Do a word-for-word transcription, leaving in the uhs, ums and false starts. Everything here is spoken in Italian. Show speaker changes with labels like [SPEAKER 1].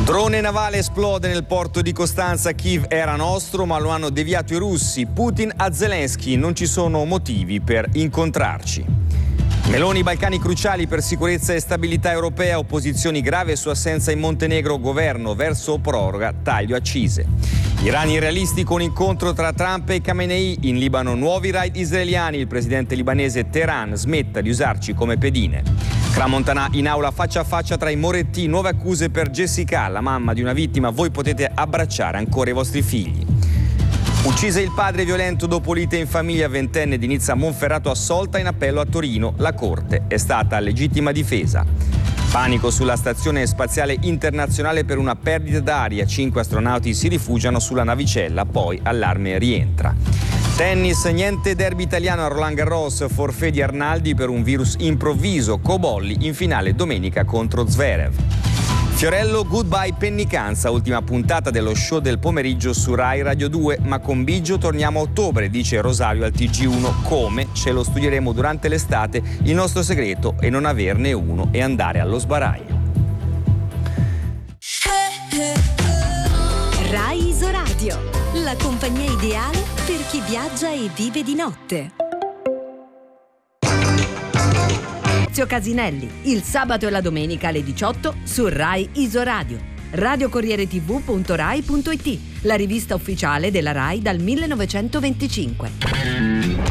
[SPEAKER 1] Drone navale esplode nel porto di Costanza. Kiev era nostro, ma lo hanno deviato i russi. Putin a Zelensky: non ci sono motivi per incontrarci. Meloni, Balcani cruciali per sicurezza e stabilità europea, opposizioni grave su assenza in Montenegro, governo verso proroga, taglio accise. Iran irrealistico, un incontro tra Trump e Khamenei. In Libano nuovi raid israeliani, il presidente libanese Teheran smetta di usarci come pedine. Crans-Montana in aula faccia a faccia tra i Moretti, nuove accuse per Jessica, la mamma di una vittima: voi potete abbracciare ancora i vostri figli. Uccise il padre violento dopo lite in famiglia, ventenne di Nizza Monferrato assolta in appello a Torino, la corte è stata legittima difesa. Panico sulla stazione spaziale internazionale per una perdita d'aria, cinque astronauti si rifugiano sulla navicella, poi allarme rientra. Tennis, niente derby italiano a Roland Garros, forfait di Arnaldi per un virus improvviso, Cobolli in finale domenica contro Zverev. Fiorello, goodbye Pennicanza, ultima puntata dello show del pomeriggio su Rai Radio due, ma con Biggio torniamo a ottobre, dice Rosario al T G uno. Come? Ce lo studieremo durante l'estate, il nostro segreto è non averne uno e andare allo sbaraglio.
[SPEAKER 2] Rai Isoradio, la compagnia ideale per chi viaggia e vive di notte. Ezio Casinelli, il sabato e la domenica alle diciotto su Rai Isoradio. radiocorriere tv punto rai punto it, la rivista ufficiale della Rai dal millenovecentoventicinque.